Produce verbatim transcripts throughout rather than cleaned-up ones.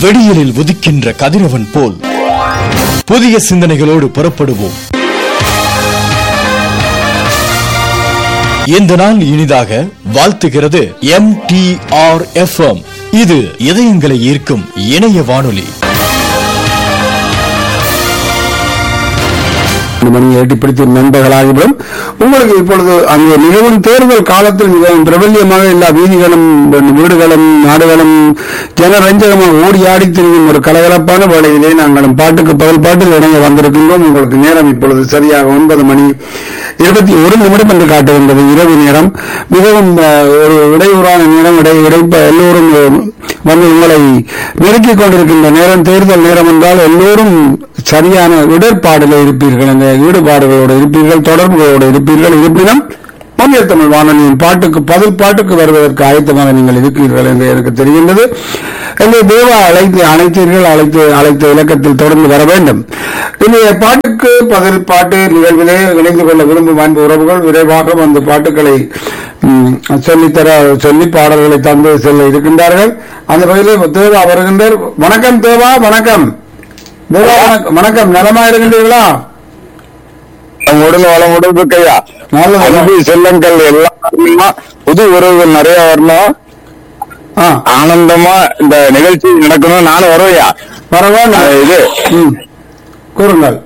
வெடியலில் உதிக்கின்ற கதிரவன் போல் புதிய சிந்தனைகளோடு புறப்படுவோம். இந்த நாள் இனிதாக வாழ்த்துகிறது M D R F M. இது இதயங்களை ஈர்க்கும் இணைய வானொலி. மணி எட்டிப்பிடித்து நண்பர்களாகிவிடும். உங்களுக்கு இப்பொழுது அங்கே மிகவும் தேர்தல் காலத்தில் மிகவும் பிரபல்யமாக எல்லா வீதிகளும் வீடுகளும் நாடுகளும் ஜனரஞ்சகமாக ஓடி ஆடி திரியும் ஒரு கலகலப்பான வேளையிலே நாங்களும் பாட்டுக்கு பகல் பாட்டில் இணைய வந்திருக்கின்றோம். உங்களுக்கு நேரம் இப்பொழுது சரியாக ஒன்பது மணி இருபத்தி ஒரு நிமிடம் என்று காட்டுகின்றது. இரவு நேரம் மிகவும் ஒரு இடையூறான நேரம். இடை இடைப்ப எல்லோரும் வந்து உங்களை நெருக்கிக் கொண்டிருக்கின்ற நேரம். தேர்தல் நேரம் என்றால் எல்லோரும் சரியான இடர்பாடுகள் இருப்பீர்கள், அந்த ஈடுபாடுகளோடு இருப்பீர்கள், தொடர்புகளோடு இருப்பீர்கள். இருப்பினும் மொழியர் தமிழ் வானொலியின் பாட்டுக்கு பதில் பாட்டுக்கு வருவதற்கு ஆயத்தமாக நீங்கள் இருக்கிறீர்கள் என்று எனக்கு தெரிகின்றது. இந்த தேவா அழைத்து அழைத்தீர்கள், அழைத்து அழைத்த இலக்கத்தில் தொடர்ந்து வர வேண்டும். இந்த பாட்டுக்கு பதில் பாட்டு நிகழ்விலே இணைந்து கொள்ள விரும்பும் அன்பு உறவுகள் விரைவாக அந்த பாட்டுக்களை சொல்லித்தர சொல்லி பாடல்களை தந்து செல்ல இருக்கின்றார்கள். அந்த வகையில் தேவா வருகின்றார். வணக்கம் தேவா. வணக்கம் தேவா. வணக்கம். நலமா இருக்கின்றீர்களா? உடல் வளம் உடம்புக்கையா அன்பு செல்லங்கள் எல்லாம் புது உறவுகள் நிறைய வரணும். ஆனந்தமா இந்த நிகழ்ச்சி நடக்கணும். நானும் வருவையா? பரவாயில்ல. இது கூறுங்கள்.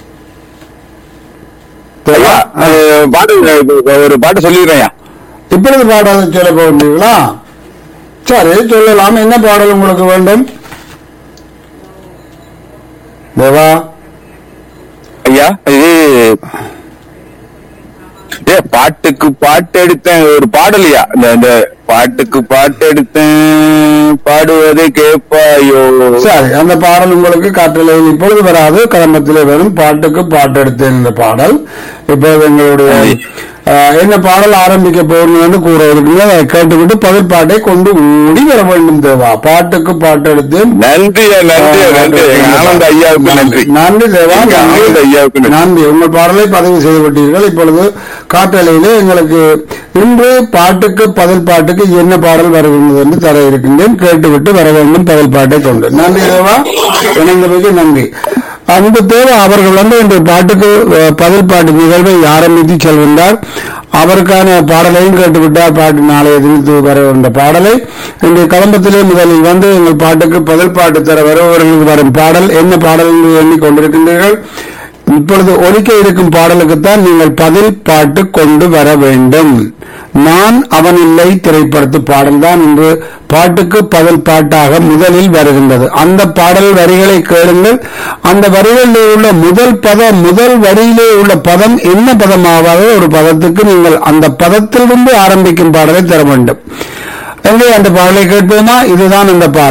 பாட்டு ஒரு பாட்டு சொல்லிடுறேன். இப்பொழுது பாடல் சொல்ல போகிறீங்களா? சரி, சொல்லலாம். என்ன பாடல் உங்களுக்கு வேண்டும் தேவா? ஐயா, இது பாட்டுக்கு பாட்டு எடுத்தேன் ஒரு பாடலையா? இந்த பாட்டுக்கு பாட்டு எடுத்தேன் பாடுவதை கேட்பாயோ. சரி, அந்த பாடல் உங்களுக்கு காற்றலையில் இப்பொழுது வராது, கலம்பத்திலே வரும். பாட்டுக்கு பாட்டு எடுத்தேன் இந்த பாடல். இப்போது எங்களுடைய என்ன பாடல் ஆரம்பிக்க போகணும் என்று கூற இருக்குங்க. அதை கேட்டுவிட்டு பதில் பாட்டை கொண்டு ஓடி வர வேண்டும் தேவா. பாட்டுக்கு பாட்டு எடுத்து நன்றி நன்றி நன்றி ஆனந்த ஐயாவுக்கு நன்றி. நன்றி தேவா. ஆனந்த ஐயாவுக்கு நன்றி. உங்கள் பாடலை பதிவு செய்து விட்டீர்கள். இப்பொழுது காற்றலையிலே எங்களுக்கு இன்று பாட்டுக்கு பதில் பாட்டுக்கு என்ன பாடல் வருகின்றது என்று தர இருக்கின்றேன். கேட்டுவிட்டு வர வேண்டும் பதில் பாட்டை கொண்டு. நன்றி தேவா, இணைந்தமைக்கு நன்றி. அந்த தேவை அவர்கள் வந்து இன்று பாட்டுக்கு பதில் பாட்டு நிகழ்வை ஆரம்பித்து செல்கின்றார். அவருக்கான பாடலையும் கேட்டுவிட்டார். பாட்டு நாளைய தினத்து வர என்ற பாடலை இன்று கலம்பத்திலே முதலில் வந்து எங்கள் பாட்டுக்கு பதில் பாட்டு தர வருபவர்களுக்கு வரும் பாடல் என்ன பாடல் என்று எண்ணிக்கொண்டிருக்கின்றீர்கள். இப்பொழுது ஒலிக்க இருக்கும் பாடலுக்குத்தான் நீங்கள் பதில் பாட்டு கொண்டு வர வேண்டும். நான் அவன் இல்லை திரைப்படத்து பாடல் தான் இன்று பாட்டுக்கு பதில் பாட்டாக முதலில் வருகின்றது. அந்த பாடல் வரிகளை கேளுங்கள். அந்த வரிகளிலே உள்ள முதல் பதம், முதல் வரியிலே உள்ள பதம் என்ன பதமாவது ஒரு பதத்துக்கு நீங்கள் அந்த பதத்திலிருந்து ஆரம்பிக்கும் பாடலை தர வேண்டும். எங்கே அந்த பாடலை கேட்போமா? இதுதான் அந்த பாடல்.